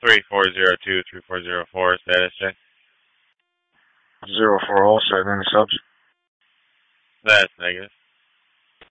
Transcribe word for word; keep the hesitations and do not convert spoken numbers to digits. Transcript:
three four zero two, three four zero four, status check. Zero four all set, any subs? That's negative.